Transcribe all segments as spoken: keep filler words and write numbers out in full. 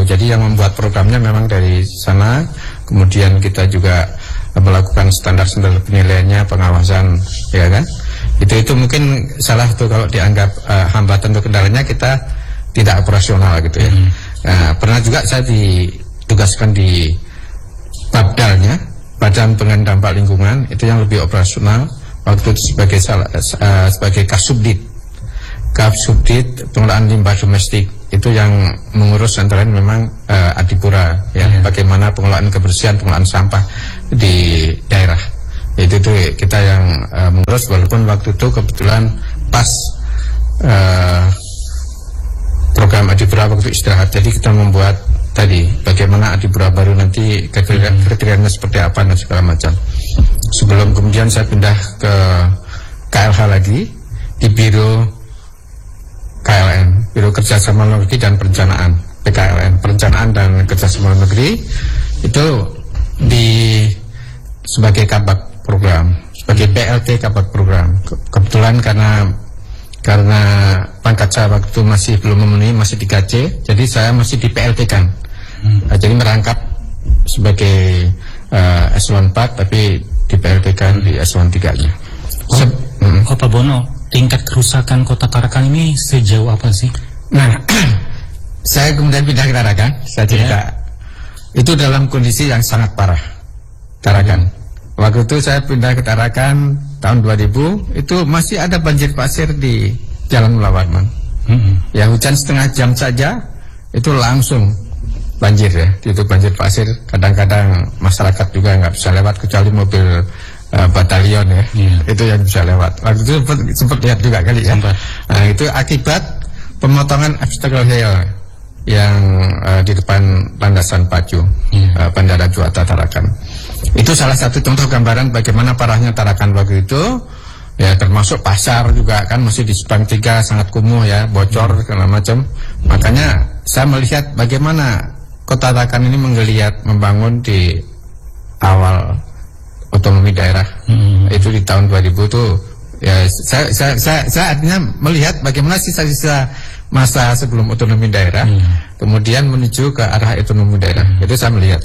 jadi yang membuat programnya memang dari sana. Kemudian kita juga melakukan standar-standar penilaiannya, pengawasan, ya kan. Itu itu mungkin salah tuh kalau dianggap uh, hambatan atau kendalanya kita tidak operasional gitu ya. Hmm. Nah, pernah juga saya ditugaskan di Babdalnya, Badan Pengendalian Dampak Lingkungan, itu yang lebih operasional. Waktu itu sebagai uh, sebagai Kasubdit, Kasubdit pengelolaan limbah domestik, itu yang mengurus antara lain memang uh, Adipura ya, yeah. Bagaimana pengelolaan kebersihan, pengelolaan sampah di daerah. Itu tuh kita yang uh, mengurus, walaupun waktu itu kebetulan pas uh, program Adipura waktu istirahat, jadi kita membuat tadi bagaimana Adipura baru nanti kriteria, kriterianya seperti apa dan segala macam. Sebelum kemudian saya pindah ke K L H lagi di Biro K L N, Biro Kerjasama Luar Negeri dan Perencanaan, P K L N, Perencanaan dan Kerjasama Luar Negeri, itu di sebagai kabak program, sebagai P L T kabak program. Ke kebetulan karena karena pangkat saya waktu itu masih belum memenuhi, masih di K C, jadi saya masih di P L T kan. Hmm. Nah, jadi merangkap sebagai uh, eselon empat, tapi di P L T kan di eselon tiga-nya. Oh, mm. oh, Pak Bono, tingkat kerusakan Kota Tarakan ini sejauh apa sih? Nah, saya kemudian pindah ke Tarakan, saya cerita. Yeah. Itu dalam kondisi yang sangat parah, Tarakan. Hmm. Waktu itu saya pindah ke Tarakan tahun dua ribu, itu masih ada banjir pasir di Jalan Mula Warman. Hmm. Ya, hujan setengah jam saja, itu langsung banjir ya. Itu banjir pasir, kadang-kadang masyarakat juga nggak bisa lewat kecuali mobil uh, batalion ya. Yeah. Itu yang bisa lewat. Waktu itu sempat, sempat lihat juga kali ya. Sempat. Nah, itu akibat pemotongan obstacle hill yang uh, di depan landasan pacu, yeah. uh, Bandara Juanda Tarakan. Itu salah satu contoh gambaran bagaimana parahnya Tarakan waktu itu. Ya, termasuk pasar juga kan masih di Subang tiga sangat kumuh ya, bocor segala macam. Makanya saya melihat bagaimana Kota Tarakan ini menggeliat membangun di awal otonomi daerah. Hmm. Itu di tahun dua ribu tuh ya, saya saya saya, saya artinya melihat bagaimana sisa-sisa masa sebelum otonomi daerah, hmm. kemudian menuju ke arah otonomi daerah. Hmm. Itu saya melihat.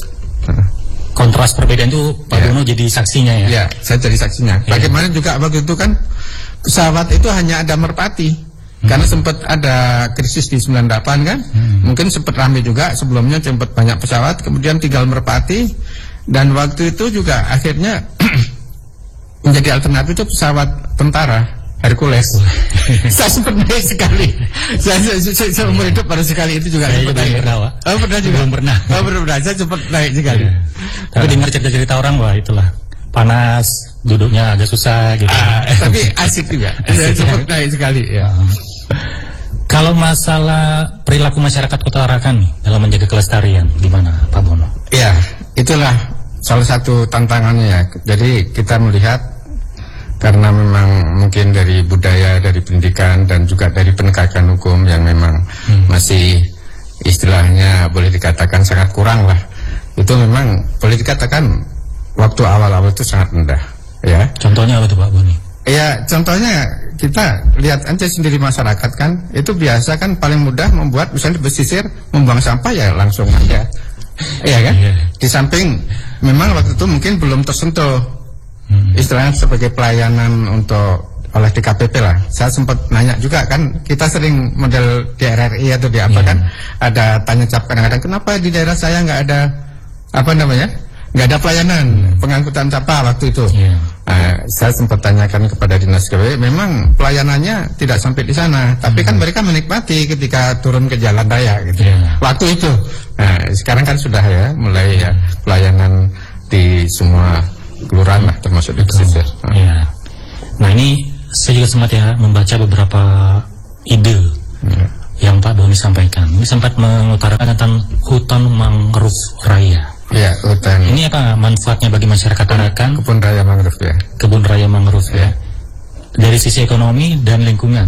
Kontras perbedaan itu Pak ya. Bono jadi saksinya ya? Ya, saya jadi saksinya. Ya. Bagaimana juga waktu itu kan pesawat itu hanya ada merpati. Hmm. Karena sempat ada krisis di sembilan puluh delapan kan. Hmm. Mungkin sempat ramai juga sebelumnya, sempat banyak pesawat, kemudian tinggal merpati. Dan waktu itu juga akhirnya menjadi alternatif itu pesawat tentara Hercules. Saya sempat naik sekali. Saya, saya, saya, saya umur hidup baru sekali itu juga. Saya juga naik. Pernah, Pak. Oh, pernah juga. Belum pernah. Oh, belum pernah. Saya sempat naik sekali. Ya. Tapi dengar cerita-cerita orang, wah itulah panas, duduknya agak susah gitu. Ah, tapi asik juga. Saya sempat naik sekali. Ya. Kalau masalah perilaku masyarakat Kota Tarakan nih dalam menjaga kelestarian, gimana Pak Bono? Ya, itulah salah satu tantangannya ya. Jadi kita melihat karena memang mungkin dari budaya, dari pendidikan dan juga dari penegakan hukum yang memang hmm. masih istilahnya boleh dikatakan sangat kurang lah. Itu memang boleh dikatakan waktu awal-awal itu sangat rendah ya. Contohnya apa tuh Pak Boni? Ya, contohnya kita lihat aja sendiri masyarakat kan, itu biasa kan paling mudah membuat misalnya pesisir, membuang sampah ya langsung aja. Iya kan? Yeah. Di samping memang waktu itu mungkin belum tersentuh hmm. istilahnya sebagai pelayanan untuk oleh D K P P lah. Saya sempat nanya juga kan, kita sering model di R R I atau di apa yeah. kan, ada tanya jawab kadang-kadang, kenapa di daerah saya nggak ada apa namanya, nggak ada pelayanan hmm. pengangkutan sampah waktu itu. Yeah. Nah, saya sempat tanyakan kepada dinas K W, memang pelayanannya tidak sampai di sana, tapi hmm. kan mereka menikmati ketika turun ke jalan raya gitu. Yeah. Waktu itu. Nah, sekarang kan sudah ya, mulai ya pelayanan di semua kelurahan lah, termasuk di pesisir. Nah. Yeah. Nah ini saya juga sempat ya membaca beberapa ide yeah. yang Pak Boni sampaikan. Ini sempat mengutarakan tentang hutan mangrove raya. Ya, hutan. Ini apa manfaatnya bagi masyarakat Tarakan? Kebun raya mangrove ya. Kebun raya mangrove ya. ya. Dari sisi ekonomi dan lingkungan.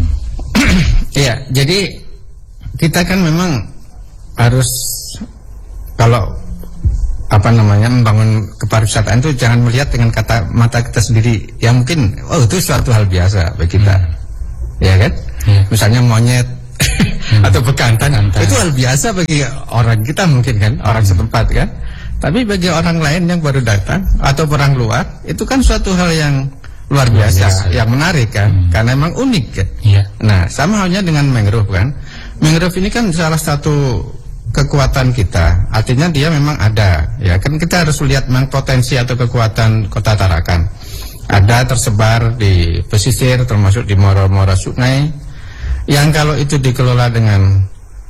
Iya, jadi kita kan memang harus kalau apa namanya membangun kepariwisataan itu jangan melihat dengan kata mata kita sendiri. Ya mungkin oh itu suatu hal biasa bagi kita. Hmm. Ya kan? Ya. Misalnya monyet hmm. atau bekantan, itu hal biasa bagi orang kita mungkin kan, orang setempat kan. Tapi bagi orang lain yang baru datang atau orang luar, itu kan suatu hal yang luar biasa, biasa. yang menarik kan, hmm. karena memang unik kan. Yeah. Nah, sama halnya dengan mangrove kan. Mangrove ini kan salah satu kekuatan kita, artinya dia memang ada, ya kan kita harus lihat memang potensi atau kekuatan Kota Tarakan. Ada tersebar di pesisir, termasuk di muara-muara sungai, yang kalau itu dikelola dengan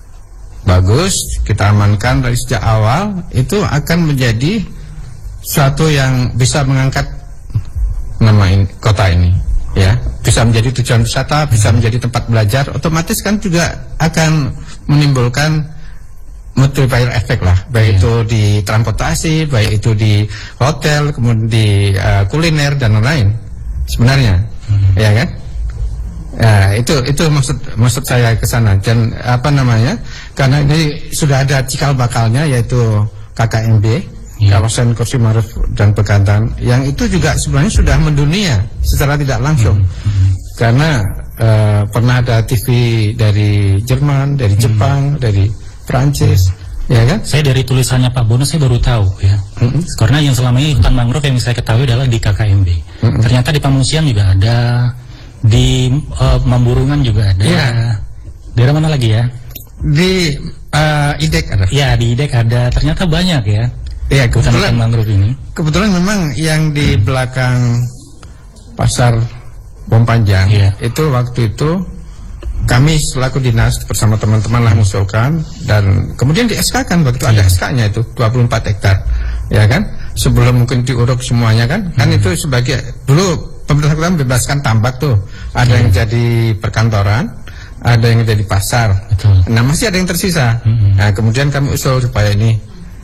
bagus, kita amankan dari sejak awal, itu akan menjadi suatu yang bisa mengangkat nama ini, kota ini, ya, bisa menjadi tujuan wisata, bisa menjadi tempat belajar, otomatis kan juga akan menimbulkan multiplier efek lah, baik yeah. itu di transportasi, baik itu di hotel, kemudian di uh, kuliner dan lain-lain, sebenarnya, mm-hmm. ya kan? Ya, itu itu maksud maksud saya ke sana. Dan apa namanya? Karena ini sudah ada cikal bakalnya, yaitu K K M B, yeah. kawasan kursi mangrove dan bekantan, yang itu juga sebenarnya sudah mendunia secara tidak langsung. Mm-hmm. Karena uh, pernah ada T V dari Jerman, dari Jepang, mm-hmm. dari Prancis, mm-hmm. ya kan? Saya dari tulisannya Pak Bono saya baru tahu ya. Mm-hmm. Karena yang selama ini hutan mangrove yang saya ketahui adalah di K K M B. Mm-hmm. Ternyata di Pengungsian juga ada. Di uh, Mamburungan juga ada. Ya. Daerah mana lagi ya? Di uh, Idek ada. Ya, di Idek ada. Ternyata banyak ya. Iya, kebetulan mangrove ini. Kebetulan memang yang di hmm. belakang Pasar Bom Panjang, ya. itu waktu itu kami selaku dinas bersama teman-teman lah mengusulkan, dan kemudian di S K kan waktu itu ya. ada S K-nya itu dua puluh empat hektar. Ya kan? Sebelum mungkin diuruk semuanya kan. Hmm. Kan itu sebagai dulu pemerintah kota membebaskan tambak tuh, ada hmm. yang jadi perkantoran, ada yang jadi pasar. Betul. Nah masih ada yang tersisa. Hmm. Nah kemudian kami usul supaya ini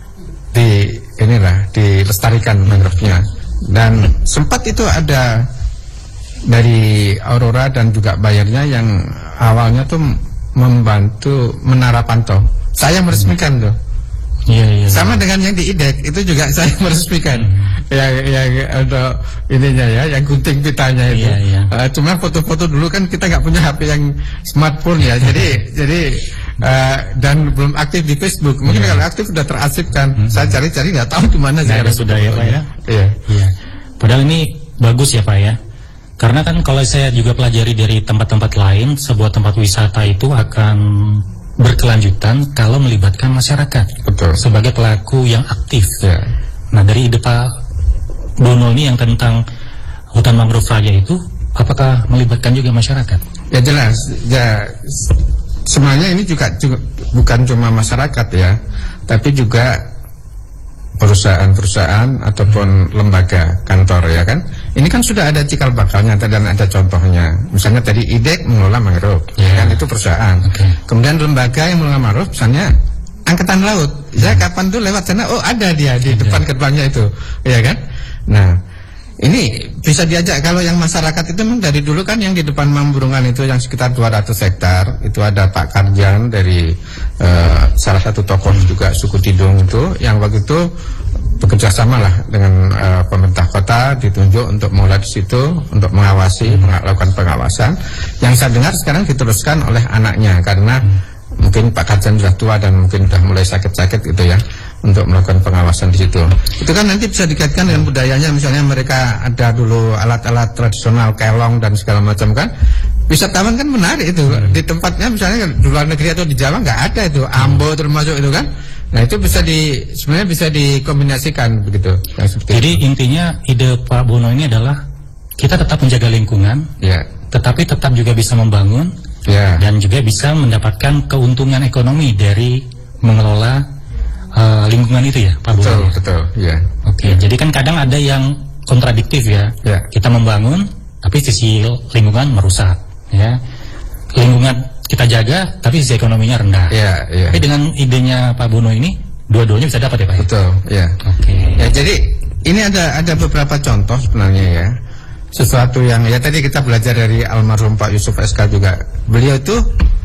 di inilah dilestarikan mangrove-nya. Dan sempat itu ada dari Aurora dan juga bayarnya yang awalnya tuh membantu menara pantau. Saya meresmikan hmm. tuh. Iya, iya, sama iya. dengan yang di Idek itu juga saya meresmikan hmm. yang yang ada ininya ya, yang gunting pitanya itu. Iya, iya. Uh, cuma foto-foto dulu kan kita nggak punya H P yang smartphone ya, jadi jadi uh, dan belum aktif di Facebook. Mungkin iya. kalau aktif sudah terarsipkan. Hmm. Saya cari-cari nggak tahu di mana sekarang. Sudah ya Pak ya. Iya. Iya. Padahal ini bagus ya Pak ya. Karena kan kalau saya juga pelajari dari tempat-tempat lain, sebuah tempat wisata itu akan berkelanjutan kalau melibatkan masyarakat. Betul. Sebagai pelaku yang aktif. Ya. Nah dari ide Pak Bono ini yang tentang hutan mangrove raya itu, apakah melibatkan juga masyarakat? Ya jelas. Ya sebenarnya ini juga, juga bukan cuma masyarakat ya, tapi juga perusahaan-perusahaan ataupun lembaga kantor ya kan. Ini kan sudah ada cikal bakalnya dan ada contohnya. Misalnya tadi Idek mengelola mangrove, yeah. kan itu perusahaan. Okay. Kemudian lembaga yang mengelola mangrove, misalnya Angkatan Laut. Ya hmm. kapan tuh lewat sana, oh ada dia di yeah. depan gerbangnya itu, ya kan. Nah ini bisa diajak kalau yang masyarakat itu memang dari dulu kan yang di depan Mamburungan itu yang sekitar dua ratus hektar itu ada Pak Karjan dari uh, salah satu tokoh juga suku Tidung itu yang waktu itu bekerja sama lah dengan uh, pemerintah kota ditunjuk untuk mengelola di situ untuk mengawasi hmm. melakukan pengawasan. Yang saya dengar sekarang diteruskan oleh anaknya karena hmm. mungkin Pak Karjan sudah tua dan mungkin sudah mulai sakit-sakit gitu ya, untuk melakukan pengawasan di situ. Itu kan nanti bisa dikaitkan dengan budayanya, misalnya mereka ada dulu alat-alat tradisional kelong dan segala macam kan. Wisatawan kan menarik itu hmm. di tempatnya, misalnya di luar negeri atau di Jawa nggak ada itu, Ambo termasuk itu kan. Nah itu bisa di sebenarnya bisa dikombinasikan begitu. Jadi itu. Intinya ide Pak Bono ini adalah kita tetap menjaga lingkungan, ya. tetapi tetap juga bisa membangun, ya. dan juga bisa mendapatkan keuntungan ekonomi dari mengelola uh, lingkungan itu ya, Pak Bono. Betul, betul, ya. Oke, ya. Jadi kan kadang ada yang kontradiktif ya. ya. Kita membangun, tapi sisi lingkungan merusak, ya. Lingkungan kita jaga, tapi sisi ekonominya rendah. Ya, ya. Tapi dengan idenya Pak Bono ini, dua-duanya bisa dapat ya Pak? Betul, ya. Oke. Ya, jadi ini ada ada beberapa contoh sebenarnya ya. Sesuatu yang ya tadi kita belajar dari almarhum Pak Yusuf S K juga. Beliau itu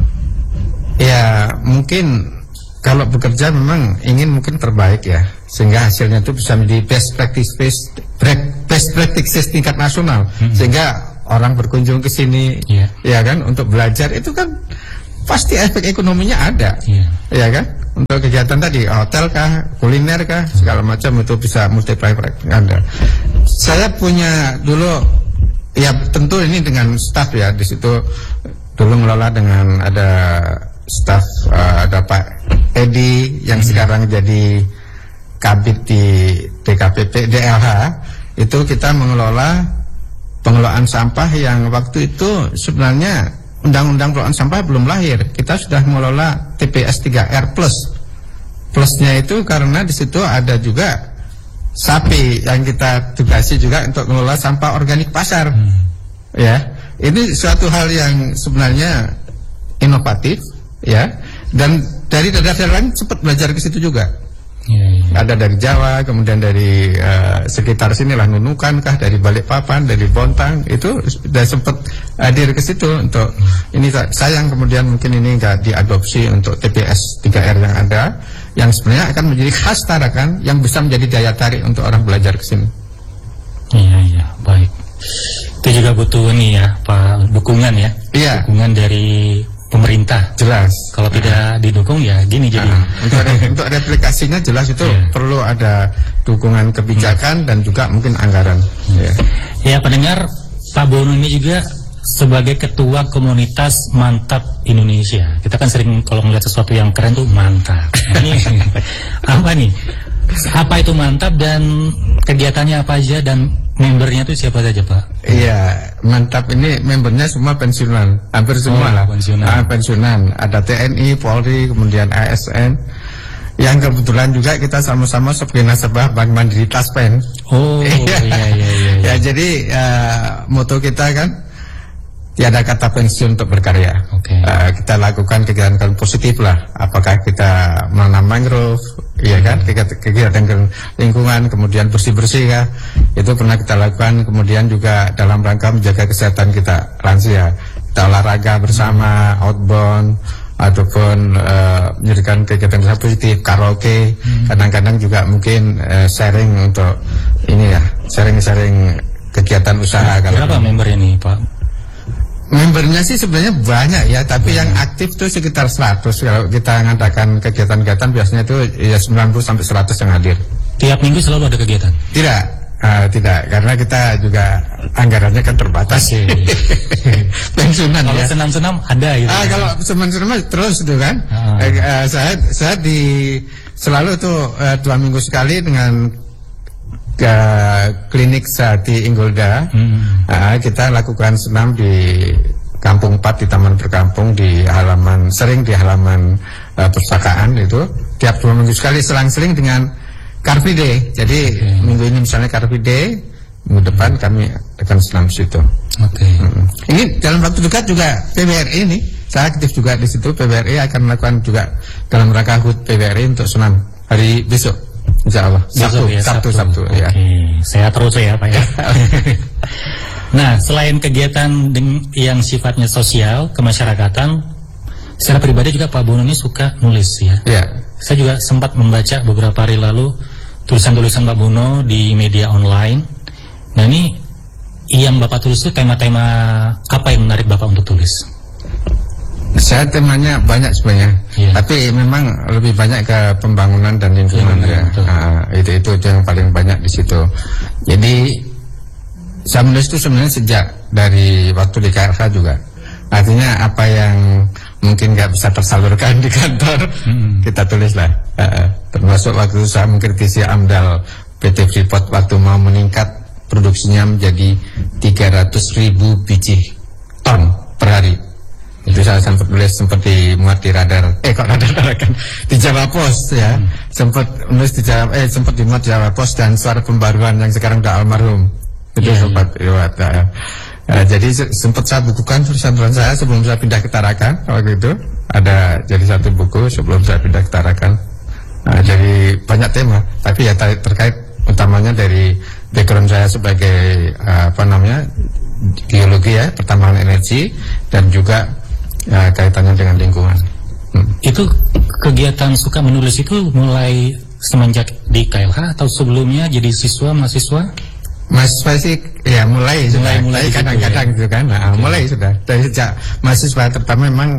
ya mungkin kalau bekerja memang ingin mungkin terbaik ya, sehingga hasilnya itu bisa menjadi best practices best practices tingkat nasional, hmm. sehingga orang berkunjung ke sini, yeah. ya kan, untuk belajar itu kan pasti efek ekonominya ada, yeah. ya kan? Untuk kegiatan tadi, hotel kah, kuliner kah, segala macam itu bisa multiplier Anda. Saya punya dulu, ya tentu ini dengan staff ya, di situ dulu ngelola dengan ada staff, uh, ada Pak Edi yang hmm. sekarang jadi kabit di D K P P, D L H, itu kita mengelola pengelolaan sampah yang waktu itu sebenarnya Undang-Undang Pengelolaan Sampah belum lahir. Kita sudah mengelola T P S tiga R plus. Plusnya itu karena di situ ada juga sapi yang kita tugasi juga untuk mengelola sampah organik pasar. Hmm. Ya, ini suatu hal yang sebenarnya inovatif, ya. Dan dari daerah-daerah lain cepat belajar ke situ juga. Ya, ya. Ada dari Jawa, kemudian dari uh, sekitar sinilah Nunukan kah, dari Balikpapan, dari Bontang, itu sudah sempat hadir ke situ untuk hmm. ini. Sayang kemudian mungkin ini nggak diadopsi untuk T P S tiga R yang ada, yang sebenarnya akan menjadi khas Tarakan, yang bisa menjadi daya tarik untuk orang belajar ke sini. Iya iya, baik. Itu juga butuh nih ya, Pak, dukungan ya. Iya. Dukungan dari pemerintah. Jelas. Kalau uh. tidak didukung ya gini jadi. Uh, untuk, untuk replikasinya jelas itu yeah. perlu ada dukungan kebijakan hmm. dan juga mungkin anggaran. Hmm. Yeah. Ya, pendengar, Pak Bono ini juga sebagai ketua komunitas Mantap Indonesia. Kita kan sering kalau melihat sesuatu yang keren tuh mantap. Ini apa nih? Apa itu Mantap dan kegiatannya apa aja dan membernya itu siapa saja, Pak? Iya, Mantap ini membernya semua pensiunan, hampir semua oh, lah. Pensiunan. Ah, pensiunan. Ada T N I, Polri, kemudian A S N. Yang kebetulan juga kita sama-sama sebagai nasabah Bank Mandiri Taspen. Oh, iya iya iya. iya. Ya, jadi uh, moto kita kan tiada kata pensiun untuk berkarya. Okay. Uh, kita lakukan kegiatan positif lah. Apakah kita menanam mangrove, iya kan, kegiatan lingkungan, kemudian bersih-bersih ya, itu pernah kita lakukan. Kemudian juga dalam rangka menjaga kesehatan kita lansia, kita olahraga bersama, outbound, ataupun uh, menjadikan kegiatan positif, karaoke, kadang-kadang hmm. juga mungkin uh, sharing untuk ini ya, sharing-sharing kegiatan usaha. Berapa member ini, Pak? Membernya sih sebenarnya banyak ya, tapi hmm. yang aktif tuh sekitar seratus. Kalau kita ngadakan kegiatan-kegiatan biasanya itu ya sembilan puluh sampai seratus yang hadir. Tiap minggu selalu ada kegiatan? Tidak, uh, tidak, karena kita juga anggarannya kan terbatas. Okay. Pensiunan kalau ya. Kalau senam-senam ada gitu. Ah, kalau senam-senam terus tuh kan. Ah. Uh, uh, saya saya di selalu tuh uh, dua minggu sekali dengan ke klinik Sati Inggolda. hmm. uh, kita lakukan senam di Kampung empat di Taman Berkampung, di halaman, sering di halaman uh, perpustakaan itu tiap dua minggu sekali, selang-seling dengan Car Free Day. Jadi okay. minggu ini misalnya Car Free Day, minggu depan kami akan senam di situ. Oke. Okay. hmm. Ini dalam waktu dekat juga P B R I ini saya aktif juga di situ. P B R I akan melakukan juga dalam rangka H U T P B R I untuk senam hari besok. Insya Allah Sabtu, ya, Sabtu, Sabtu, Sabtu ya. Oke, saya terus ya Pak ya. Nah, selain kegiatan yang sifatnya sosial, kemasyarakatan, secara pribadi juga Pak Bono ini suka nulis ya. Ya. Saya juga sempat membaca beberapa hari lalu tulisan-tulisan Pak Bono di media online. Nah, ini yang Bapak tulis itu tema-tema apa yang menarik Bapak untuk tulis? Saya temanya banyak sebenarnya, yeah. tapi memang lebih banyak ke pembangunan dan lingkungan yeah, ya. Nah, itu itu yang paling banyak di situ. Jadi saya menulis itu sebenarnya sejak dari waktu di K R H juga. Artinya apa yang mungkin nggak bisa tersalurkan di kantor, hmm. kita tulislah. Uh, termasuk waktu saya mengkritisi AMDAL P T Freeport waktu mau meningkat produksinya menjadi tiga ratus ribu biji ton per hari. Itu saya sempat nulis, sempat dimuat di radar, eh kok radar kan di Jawa Pos ya, hmm. sempat nulis di Jawa, eh sempat dimuat di Jawa Pos dan Suara Pembaruan yang sekarang udah almarhum. Itu yeah, sempat yeah. ya, ya. Uh, jadi sempat saya bukukan tulisan-tulisan saya sebelum saya pindah ke Tarakan. Waktu itu ada jadi satu buku sebelum saya pindah ke Tarakan. Nah, jadi banyak tema, tapi ya terkait utamanya dari background saya sebagai uh, apa namanya geologi ya, pertambangan energi, dan juga ya, kaitannya dengan lingkungan. Hmm. Itu kegiatan suka menulis itu mulai semenjak di K L H atau sebelumnya jadi siswa mahasiswa? Mahasiswa sih ya mulai mulai, mulai kadang-kadang ya? Gitu kan. Nah, okay. Mulai sudah dari sejak mahasiswa, terutama memang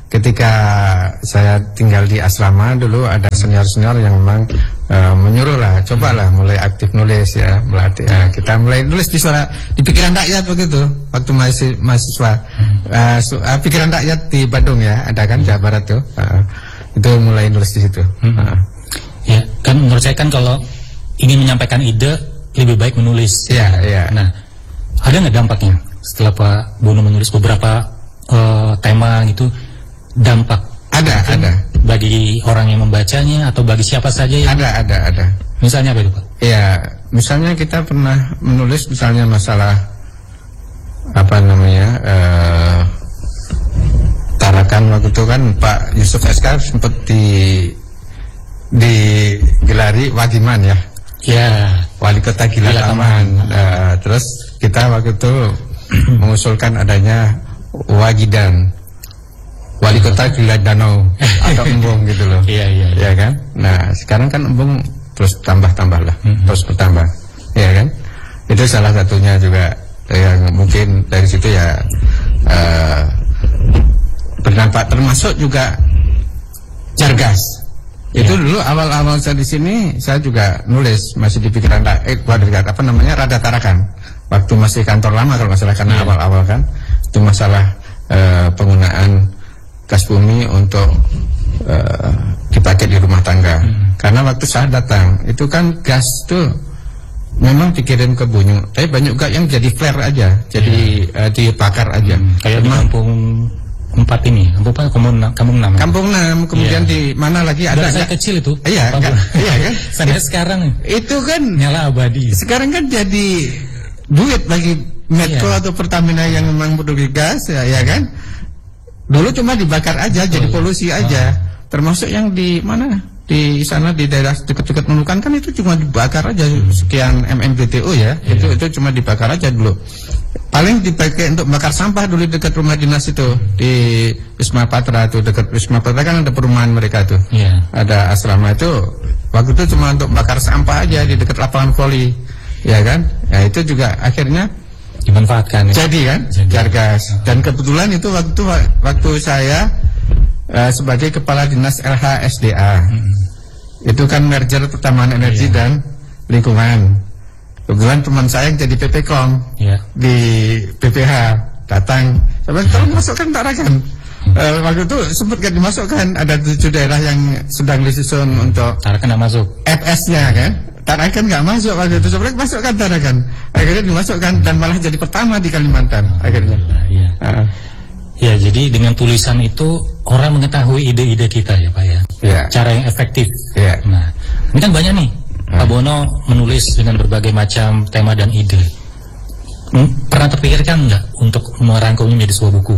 ketika saya tinggal di asrama dulu ada senior-senior yang memang uh, menyuruh lah, cobalah mulai aktif nulis ya, melatih. Uh, kita mulai nulis di suara di pikiran rakyat begitu waktu masih mahasiswa. Uh, su, uh, pikiran rakyat di Bandung ya, ada kan Jawa Barat tuh. Uh, itu mulai nulis di situ. Uh. Ya, kan menurut saya kan kalau ingin menyampaikan ide lebih baik menulis. Iya, iya. Nah, ada nggak dampaknya setelah Pak Bono menulis beberapa uh, tema gitu? Dampak ada mungkin ada bagi orang yang membacanya atau bagi siapa saja yang ada ada ada misalnya apa itu Pak? Ya misalnya kita pernah menulis misalnya masalah apa namanya uh, Tarakan waktu itu kan Pak Yusuf S K sempat di digelari Wagiman ya ya wali kota Gila Taman. Uh, terus kita waktu itu mengusulkan adanya Wagidan wali kota Gila Danau atau Embung gitu loh. Iya iya iya kan. Nah sekarang kan Embung terus tambah-tambah lah, mm-hmm. terus bertambah, ya kan. Itu salah satunya juga yang mungkin dari situ ya uh, berdampak, termasuk juga Jargas. Yeah. Itu dulu awal-awal saya di sini saya juga nulis masih di pikiran eh apa namanya Rada Tarakan. Waktu masih kantor lama kalau nggak salah karena yeah. awal-awal kan itu masalah uh, penggunaan gas bumi untuk uh, dipakai di rumah tangga. Hmm. Karena waktu saya datang itu kan gas tuh memang dikirim ke Bunyu, tapi banyak juga yang jadi flare aja, jadi yeah. uh, dibakar aja. Hmm. Kayak di kampung empat ini, kampung apa? Kampung enam. Kampung enam. Kampung enam. Kemudian yeah. di mana lagi ada? Saya kecil itu. Iya, kan? Iya kan. Sampai sekarang itu kan nyala abadi. Sekarang kan jadi duit bagi Medco yeah. atau Pertamina yang memang produksi gas, ya, ya kan. Dulu cuma dibakar aja, oh, jadi polusi aja. Oh. Termasuk yang di mana? Di sana di daerah dekat-dekat Nunukan kan itu cuma dibakar aja hmm. sekian M M B T U ya. Yeah. Itu itu cuma dibakar aja dulu. Paling dipakai untuk bakar sampah dulu dekat rumah dinas itu di Wisma Patra itu, dekat Wisma Patra kan ada perumahan mereka tuh. Yeah. Ada asrama itu. Waktu itu cuma untuk bakar sampah aja di dekat lapangan voli. Ya kan? Ya itu juga akhirnya dimanfaatkan ya? Jadi kan Jadi. Jargas. Dan kebetulan itu waktu waktu saya uh, sebagai kepala dinas L H S D A hmm. itu kan merger pertambangan energi yeah. dan lingkungan. Kebetulan teman saya yang jadi P P Kom yeah. di B P H datang, sampai tolong masukkan Tarakan. Uh, waktu itu sempat gak dimasukkan, ada tujuh daerah yang sedang disusun hmm. untuk Tarakan gak masuk F S-nya kan. Tarakan nggak masuk waktu itu, sebenarnya masukkan Tarakan, akhirnya dimasukkan dan malah jadi pertama di Kalimantan akhirnya. Ya, uh. ya jadi dengan tulisan itu orang mengetahui ide-ide kita ya Pak ya, ya. Cara yang efektif. Ya. Nah ini kan banyak nih, uh. Pak Bono menulis dengan berbagai macam tema dan ide. Hmm? Pernah terpikirkan nggak untuk merangkumnya menjadi sebuah buku?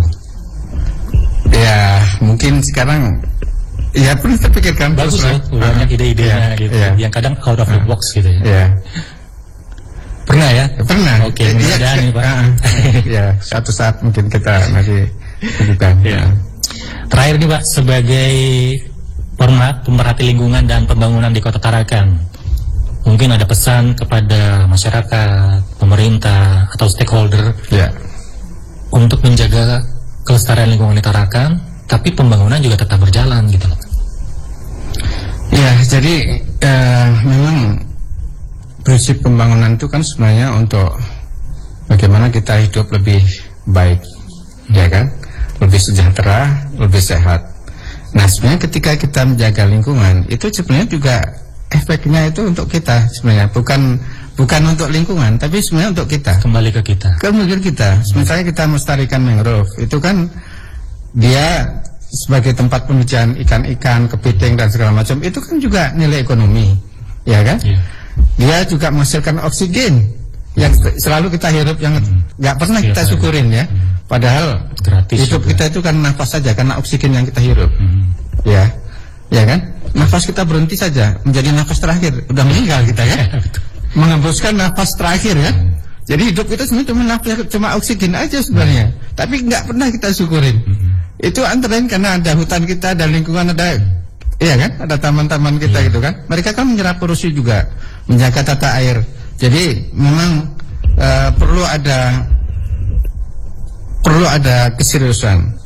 Ya mungkin sekarang. Ya pernah terpikirkan. Bagus ya, banyak uh, ide-idenya yeah, gitu yeah. yang kadang out of the box gitu ya. Yeah. Pernah ya? Pernah. Oke, okay, mudah-mudahan nih Pak. Uh, ya, suatu saat mungkin kita masih bukan. Yeah. Terakhir nih Pak, sebagai pemerhati lingkungan dan pembangunan di Kota Tarakan, mungkin ada pesan kepada masyarakat, pemerintah atau stakeholder yeah. untuk menjaga kelestarian lingkungan di Tarakan, tapi pembangunan juga tetap berjalan gitu loh. Ya, jadi uh, memang prinsip pembangunan itu kan sebenarnya untuk bagaimana kita hidup lebih baik, hmm. ya kan, lebih sejahtera, lebih sehat. Nah, sebenarnya ketika kita menjaga lingkungan itu sebenarnya juga efeknya itu untuk kita sebenarnya, bukan bukan untuk lingkungan, tapi sebenarnya untuk kita. Kembali ke kita. Kembali ke kita. Hmm. Misalnya kita melestarikan mangrove, itu kan dia sebagai tempat pemijaan ikan-ikan, kepiting dan segala macam, itu kan juga nilai ekonomi, ya kan? Yeah. Dia juga menghasilkan oksigen yang selalu kita hirup, yang nggak hmm. pernah kita syukurin ya. Hmm. Padahal gratis hidup juga. Kita itu kan nafas saja karena oksigen yang kita hirup, hmm. ya, ya kan? Nafas kita berhenti saja menjadi nafas terakhir, udah meninggal kita ya, mengembuskan nafas terakhir ya. Hmm. Jadi hidup kita sebenarnya cuma nafas, cuma oksigen aja sebenarnya, hmm. tapi nggak pernah kita syukurin. Hmm. Itu antara lain karena ada hutan kita, ada lingkungan, ada, iya kan, ada taman-taman kita, yeah. gitu kan. Mereka kan menyerap polusi juga, menjaga tata air. Jadi memang uh, perlu ada perlu ada keseriusan.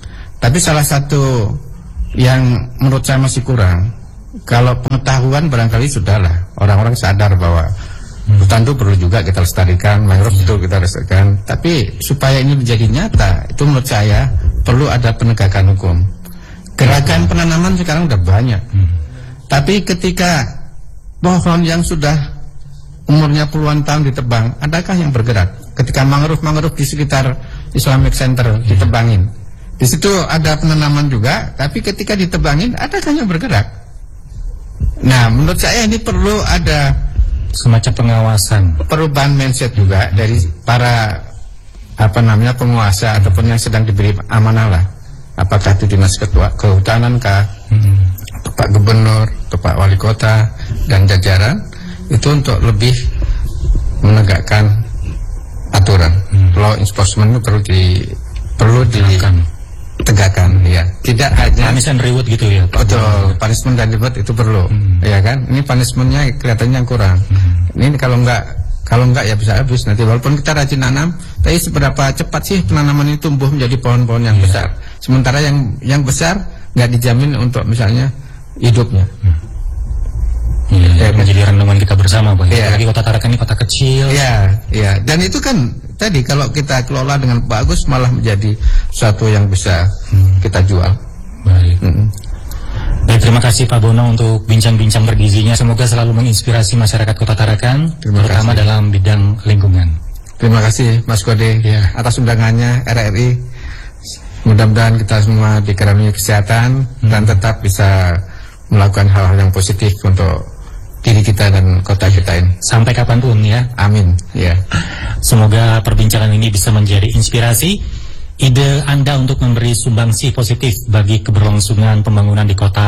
Tapi salah satu yang menurut saya masih kurang, kalau pengetahuan barangkali sudahlah, orang-orang sadar bahwa hmm. hutan itu perlu juga kita lestarikan, mangrove itu kita lestarikan. Tapi supaya ini menjadi nyata, itu menurut saya perlu ada penegakan hukum. Gerakan penanaman sekarang udah banyak. Hmm. Tapi ketika pohon yang sudah umurnya puluhan tahun ditebang, adakah yang bergerak? Ketika mangrove-mangrove di sekitar Islamic Center hmm. ditebangin, di situ ada penanaman juga, tapi ketika ditebangin, adakah yang bergerak? Nah, menurut saya ini perlu ada semacam pengawasan, perubahan mindset juga hmm. dari para apa namanya penguasa hmm. ataupun yang sedang diberi amanah lah. Apakah itu dinas ketua kehutanan kah, hmm. atau Pak Gubernur, atau Pak Wali Kota dan jajaran itu untuk lebih menegakkan aturan. Hmm. Law enforcement itu perlu di perlu ditegakkan, ya. Tidak hanya punishment reward gitu ya. Betul, punishment dan reward itu perlu, hmm. ya kan? Ini punishmentnya kelihatannya kurang. Hmm. Ini kalau enggak kalau enggak ya bisa habis nanti. Walaupun kita rajin nanam, tapi seberapa cepat sih penanaman itu tumbuh menjadi pohon-pohon yang yeah. besar. Sementara yang yang besar nggak dijamin untuk misalnya hidupnya. Hmm. Iya, ya, menjadi renungan kita bersama, Bang. Ya. Apalagi Kota Tarakan ini kota kecil. Iya, iya. Dan itu kan tadi kalau kita kelola dengan bagus malah menjadi sesuatu yang bisa hmm. kita jual. Baik. Hmm. Baik, terima kasih Pak Bono untuk bincang-bincang bergizinya. Semoga selalu menginspirasi masyarakat Kota Tarakan, terima terutama kasih. Dalam bidang lingkungan. Terima kasih Mas Kode ya. atas undangannya R R I. Mudah-mudahan kita semua dikaruniai kesehatan hmm. dan tetap bisa melakukan hal-hal yang positif untuk diri kita dan kota kita ini. Sampai kapanpun ya. Amin. Ya. Semoga perbincangan ini bisa menjadi inspirasi, ide Anda untuk memberi sumbangsi positif bagi keberlangsungan pembangunan di kota